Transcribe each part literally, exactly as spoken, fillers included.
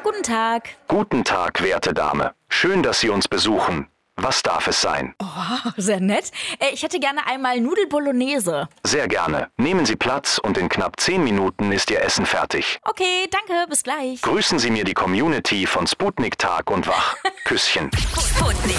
guten Tag. Guten Tag, werte Dame. Schön, dass Sie uns besuchen. Was darf es sein? Oh, sehr nett. Äh, Ich hätte gerne einmal Nudel Bolognese. Sehr gerne. Nehmen Sie Platz und in knapp zehn Minuten ist Ihr Essen fertig. Okay, danke, bis gleich. Grüßen Sie mir die Community von Sputnik Tag und Wach. Küsschen. Sputnik.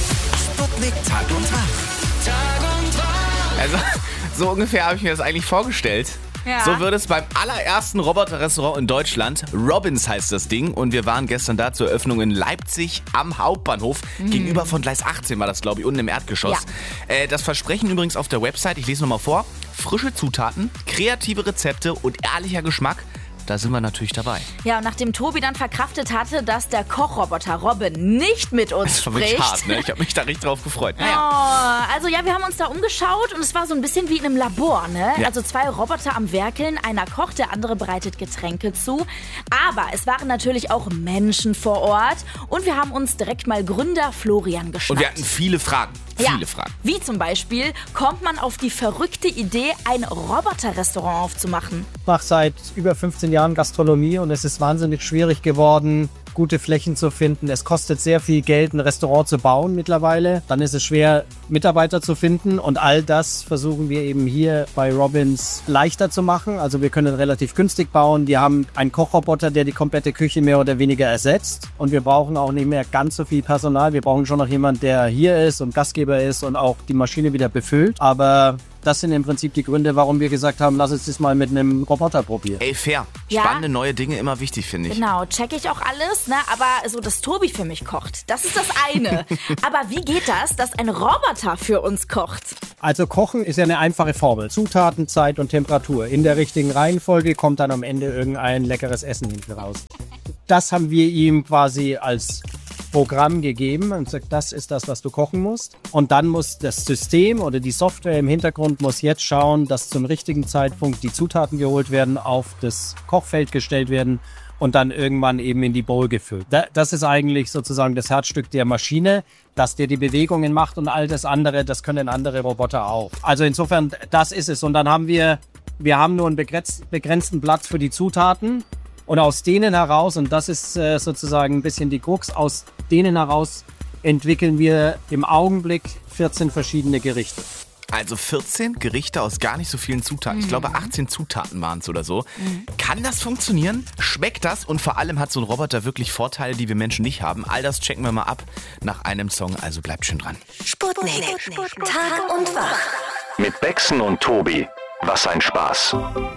Sputnik Tag und Wach. Tag und Wach. Also, so ungefähr habe ich mir das eigentlich vorgestellt. Ja. So wird es beim allerersten Roboterrestaurant in Deutschland. Robins heißt das Ding. Und wir waren gestern da zur Eröffnung in Leipzig am Hauptbahnhof. Mhm. Gegenüber von Gleis achtzehn war das, glaube ich, unten im Erdgeschoss. Ja. Äh, das Versprechen übrigens auf der Website, ich lese nochmal vor. Frische Zutaten, kreative Rezepte und ehrlicher Geschmack. Da sind wir natürlich dabei. Ja, und nachdem Tobi dann verkraftet hatte, dass der Kochroboter Robin nicht mit uns Das war spricht. wirklich hart, ne? Ich habe mich da richtig drauf gefreut. Oh, also ja, wir haben uns da umgeschaut und es war so ein bisschen wie in einem Labor, ne? Ja. Also zwei Roboter am Werkeln, einer kocht, der andere bereitet Getränke zu. Aber es waren natürlich auch Menschen vor Ort und wir haben uns direkt mal Gründer Florian geschnappt. Und wir hatten viele Fragen. Viele ja, Fragen. Wie zum Beispiel, kommt man auf die verrückte Idee, ein Roboterrestaurant aufzumachen? Ich mache seit über fünfzehn Jahren Gastronomie und es ist wahnsinnig schwierig geworden, gute Flächen zu finden. Es kostet sehr viel Geld, ein Restaurant zu bauen mittlerweile. Dann ist es schwer, Mitarbeiter zu finden und all das versuchen wir eben hier bei Robins leichter zu machen. Also wir können relativ günstig bauen. Wir haben einen Kochroboter, der die komplette Küche mehr oder weniger ersetzt und wir brauchen auch nicht mehr ganz so viel Personal. Wir brauchen schon noch jemanden, der hier ist und Gastgeber ist und auch die Maschine wieder befüllt. Aber das sind im Prinzip die Gründe, warum wir gesagt haben, lass uns das mal mit einem Roboter probieren. Ey, fair. Ja. Spannende neue Dinge, immer wichtig, finde ich. Genau, check ich auch alles, ne? Aber so, dass Tobi für mich kocht, das ist das eine. Aber wie geht das, dass ein Roboter für uns kocht? Also Kochen ist ja eine einfache Formel. Zutaten, Zeit und Temperatur. In der richtigen Reihenfolge kommt dann am Ende irgendein leckeres Essen hinten raus. Das haben wir ihm quasi als Programm gegeben und sagt, das ist das, was du kochen musst. Und dann muss das System oder die Software im Hintergrund muss jetzt schauen, dass zum richtigen Zeitpunkt die Zutaten geholt werden, auf das Kochfeld gestellt werden und dann irgendwann eben in die Bowl gefüllt. Das ist eigentlich sozusagen das Herzstück der Maschine, dass der die Bewegungen macht und all das andere, das können andere Roboter auch. Also insofern, das ist es. Und dann haben wir, wir haben nur einen begrenzten Platz für die Zutaten. Und aus denen heraus, und das ist äh, sozusagen ein bisschen die Krux, aus denen heraus entwickeln wir im Augenblick vierzehn verschiedene Gerichte. Also vierzehn Gerichte aus gar nicht so vielen Zutaten. Mhm. Ich glaube, achtzehn Zutaten waren es oder so. Mhm. Kann das funktionieren? Schmeckt das? Und vor allem hat so ein Roboter wirklich Vorteile, die wir Menschen nicht haben. All das checken wir mal ab nach einem Song. Also bleibt schön dran. Sputnik. Tag und Wach. Mit Bexen und Tobi. Was ein Spaß.